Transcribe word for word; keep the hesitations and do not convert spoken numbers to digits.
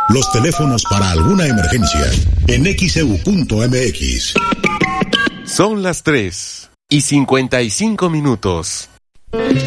Los teléfonos para alguna emergencia en X E U punto M X. Son las tres y cincuenta y cinco minutos.